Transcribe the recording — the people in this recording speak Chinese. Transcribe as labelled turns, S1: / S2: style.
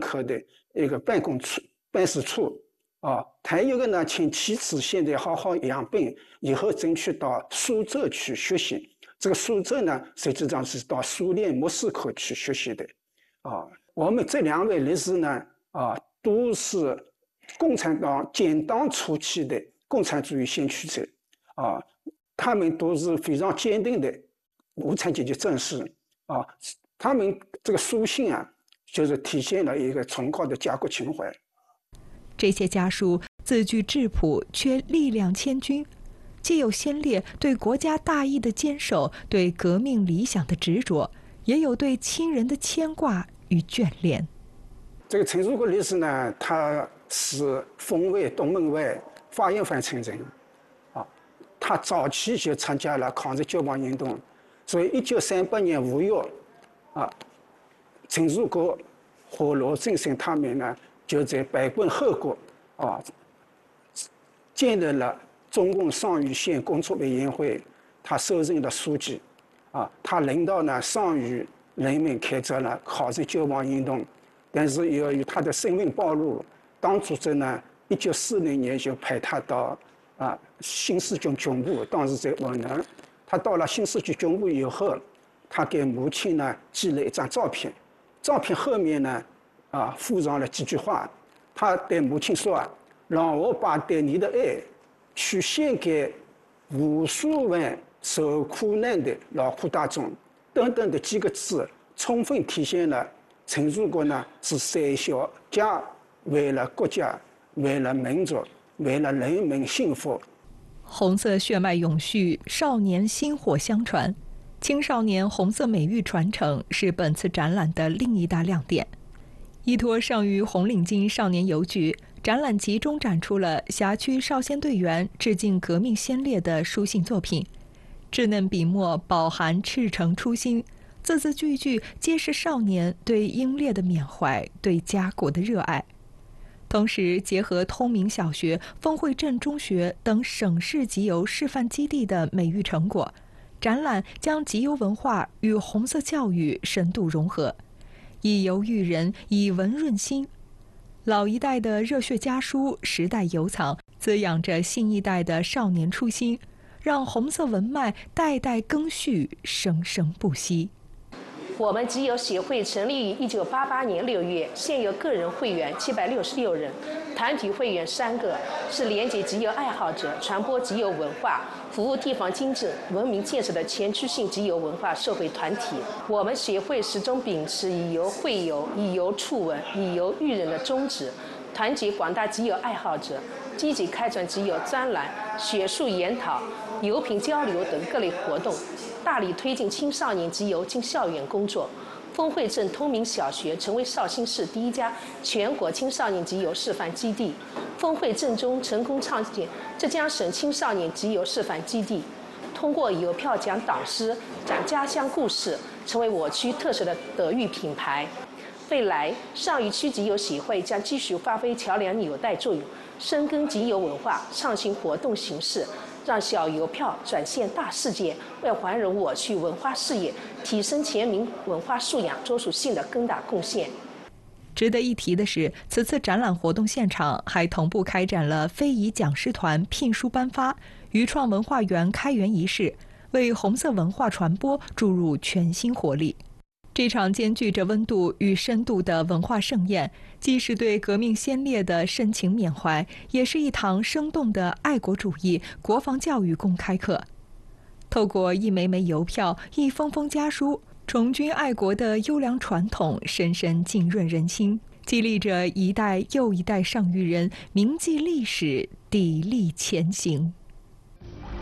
S1: 科的一个办事处啊。还有一个呢，请妻子现在好好养病，以后争取到苏州去学习。这个苏州呢，实际上是到苏联莫斯科去学习的啊。我们这2位律师呢，都是共产党建党初期的共产主义先驱者啊，他们都是非常坚定的无产阶级战士啊。他们这个书信啊，就是体现了一个崇高的家国情怀。
S2: 这些家书字句质朴，却力量千钧，既有先烈对国家大义的坚守，对革命理想的执着，也有对亲人的牵挂与眷恋。
S1: 这个陈树国律师呢，他是奉为东门外发扬范城人啊。他早期就参加了抗日救亡运动，所以1938年5月啊，陈树国和罗振生他们呢，就在白棍后国啊，建立了中共上虞县工作委员会，他受任了书记啊。他领导呢上虞人民开展了抗日救亡运动，但是由于他的身份暴露，党组织呢1940年就派他到新四军军部，当时在鄂南。他到了新四军军部以后，他给母亲呢寄了一张照片，照片后面呢附上了几句话。他对母亲说让我把对你的爱去献给无数万受苦难的劳苦大众，等等的几个字，充分体现了陈树国呢是舍小家为了国家，为了民族，为了人民幸福。
S2: 红色血脉永续，少年薪火相传，青少年红色美育传承是本次展览的另一大亮点。依托上虞红领巾少年邮局，展览集中展出了辖区少先队员致敬革命先烈的书信作品，稚嫩笔墨饱含赤诚初心，字字句句皆是少年对英烈的缅怀，对家国的热爱。同时结合通明小学、丰汇镇中学等省市集邮示范基地的美育成果，展览将集邮文化与红色教育深度融合，以邮育人，以文润心。老一代的热血家书，时代邮藏，滋养着新一代的少年初心，让红色文脉代代更续，生生不息。
S3: 我们集邮协会成立于1988年6月，现有个人会员766人，团体会员3个，是连接集邮爱好者、传播集邮文化、服务地方经济、文明建设的全区性集邮文化社会团体。我们协会始终秉持以邮会邮、以邮触文、以邮育人的宗旨，团结广大集邮爱好者，积极开展集邮专栏、学术研讨、邮品交流等各类活动，大力推进青少年集邮进校园工作。丰汇镇通明小学成为绍兴市第一家全国青少年集邮示范基地，丰汇镇中成功创建浙江省青少年集邮示范基地。通过邮票讲党诗、讲家乡故事，成为我区特色的德育品牌。未来，上虞区集邮协会将继续发挥桥梁纽带作用，深耕集邮文化，创新活动形式，让小邮票转现大世界，为环绕我区文化事业、提升全民文化素养做出新的更大贡献。
S2: 值得一提的是，此次展览活动现场还同步开展了非遗讲师团聘书颁发、渔创文化园开园仪式，为红色文化传播注入全新活力。这场兼具着温度与深度的文化盛宴，既是对革命先烈的深情缅怀，也是一堂生动的爱国主义、国防教育公开课。透过一枚枚邮票、一封封家书，崇军爱国的优良传统深深浸润人心，激励着一代又一代上虞人铭记历史、砥砺前行。